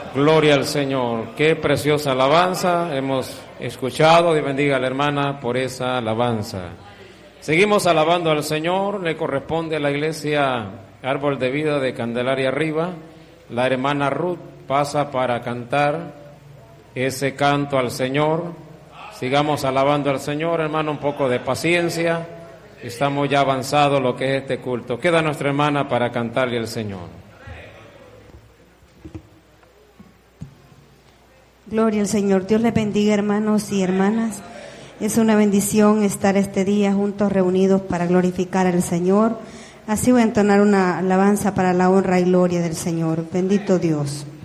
Gloria al Señor. Qué preciosa alabanza hemos escuchado. Dios bendiga a la hermana por esa alabanza. Seguimos alabando al Señor. Le corresponde a la iglesia Árbol de Vida de Candelaria Arriba. La hermana Ruth pasa para cantar ese canto al Señor. Sigamos alabando al Señor, hermano, un poco de paciencia. Estamos ya avanzados lo que es este culto. Queda nuestra hermana para cantarle al Señor. Gloria al Señor. Dios les bendiga, hermanos y hermanas. Es una bendición estar este día juntos reunidos para glorificar al Señor. Así voy a entonar una alabanza para la honra y gloria del Señor. Bendito Dios.